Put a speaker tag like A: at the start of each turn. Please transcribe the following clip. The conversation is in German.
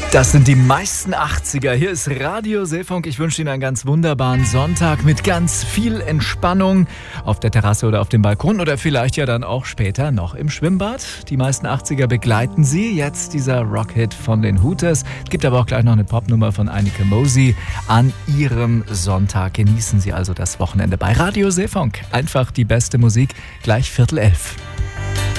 A: Das sind die meisten 80er. Hier ist Radio Seefunk. Ich wünsche Ihnen einen ganz wunderbaren Sonntag mit ganz viel Entspannung auf der Terrasse oder auf dem Balkon oder vielleicht ja dann auch später noch im Schwimmbad. Die meisten 80er begleiten Sie. Jetzt dieser Rockhit von den Hooters. Es gibt aber auch gleich noch eine Popnummer von Anneke Mosey an Ihrem Sonntag. Genießen Sie also das Wochenende bei Radio Seefunk. Einfach die beste Musik. Gleich 10:45.